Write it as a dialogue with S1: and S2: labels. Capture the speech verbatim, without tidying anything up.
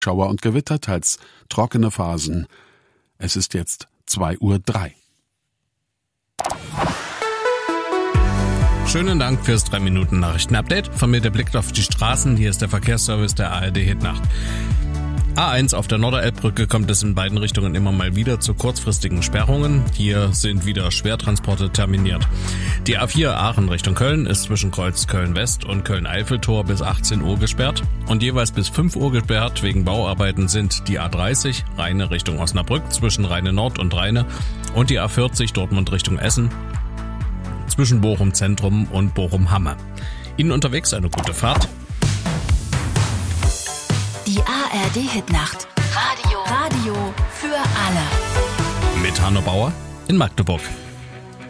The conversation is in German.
S1: Schauer und Gewitter, teils trockene Phasen. Es ist jetzt zwei Uhr drei.
S2: Schönen Dank fürs drei Minuten Nachrichten-Update. Von mir der Blick auf die Straßen. Hier ist der Verkehrsservice der A R D Hitnacht. A eins auf der Norderelbbrücke kommt es in beiden Richtungen immer mal wieder zu kurzfristigen Sperrungen. Hier sind wieder Schwertransporte terminiert. Die A vier Aachen Richtung Köln ist zwischen Kreuz Köln-West und Köln-Eiffeltor bis achtzehn Uhr gesperrt. Und jeweils bis fünf Uhr gesperrt wegen Bauarbeiten sind die A dreißig Rheine Richtung Osnabrück zwischen Rheine Nord und Rheine und die A vierzig Dortmund Richtung Essen zwischen Bochum Zentrum und Bochum Hamme. Ihnen unterwegs eine gute Fahrt.
S3: Die A R D Hitnacht. Radio. Radio für alle.
S2: Mit Hanno Bauer in Magdeburg.